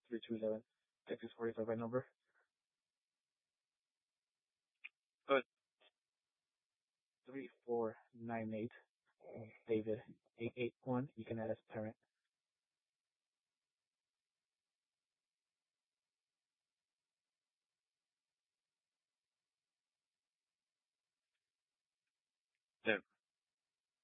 3211. Texas 45 by number. Good. 3498. David 881. You can add as parent.